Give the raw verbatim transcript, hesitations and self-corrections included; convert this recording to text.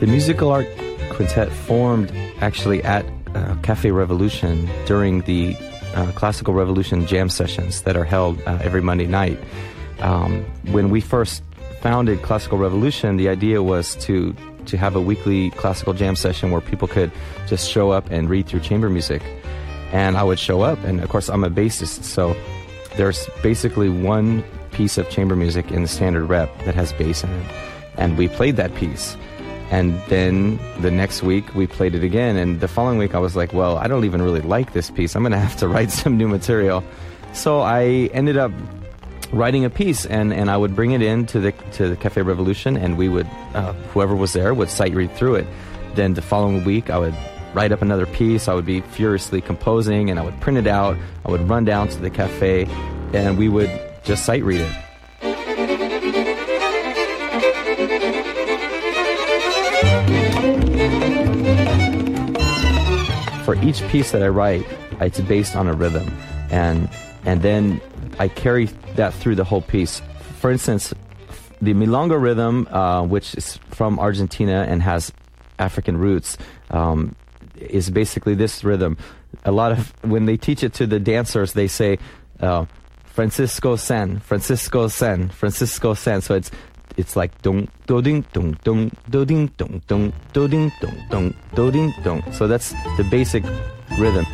The Musical Art Quintet formed actually at uh, Cafe Revolution during the uh, Classical Revolution jam sessions that are held uh, every Monday night. Um, when we first founded Classical Revolution, the idea was to to have a weekly classical jam session where people could just show up and read through chamber music. And I would show up, and of course I'm a bassist, so there's basically one piece of chamber music in the standard rep that has bass in it. And we played that piece. And then the next week we played it again, and the following week I was like, well, I don't even really like this piece. I'm going to have to write some new material. So I ended up writing a piece, and, and I would bring it in to the to the Cafe Revolution, and we would, uh, whoever was there would sight read through it. Then the following week I would write up another piece. I would be furiously composing, and I would print it out. I would run down to the cafe, and we would just sight read it. For each piece that I write, it's based on a rhythm, and and then I carry that through the whole piece. For instance, the milonga rhythm, uh, which is from Argentina and has African roots, um, is basically this rhythm. A lot of, when they teach it to the dancers, they say, uh, Francisco San, Francisco San, Francisco San. So it's it's like dong, do ding, dong, dong, do ding, dong, dong, do ding, dong, dong, do ding, dong. So that's the basic rhythm.